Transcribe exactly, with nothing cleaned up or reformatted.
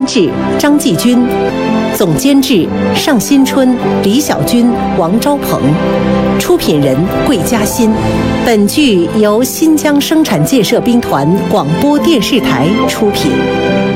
制张继军，总监制尚新春、李小军、王昭鹏，出品人桂嘉欣。本剧由新疆生产建设兵团广播电视台出品。